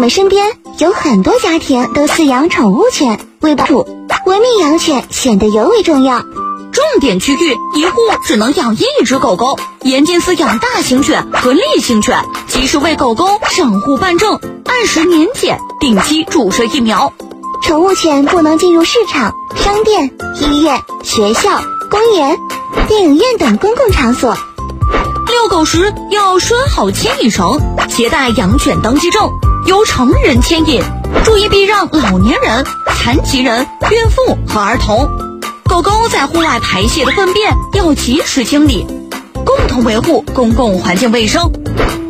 们身边有很多家庭都饲养宠物犬，为保护文明养犬显得尤为重要。 重点区域一户只能养1只狗狗，严禁饲养大型犬和烈性犬，及时为狗狗上户办证，按时年检，定期注射疫苗。 宠物犬不能进入市场、商店、医院、学校、公园、电影院等公共场所。 遛狗时要拴好牵引绳，携带养犬登记证，由成人牵引，注意避让老年人、残疾人、孕妇和儿童。狗狗在户外排泄的粪便要及时清理，共同维护公共环境卫生。